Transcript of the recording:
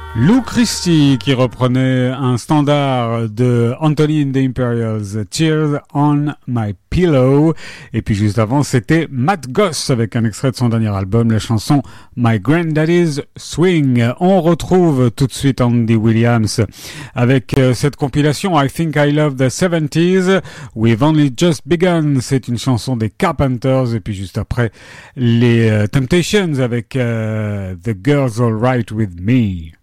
Lou Christie qui reprenait un standard de Anthony and the Imperials, Tears on My Pillow. Et puis juste avant, c'était Matt Goss avec un extrait de son dernier album, la chanson My Granddaddy's Swing. On retrouve tout de suite Andy Williams avec cette compilation I Think I Love the 70s. We've Only Just Begun, c'est une chanson des Carpenters. Et puis juste après, les Temptations avec The Girls All Right With Me.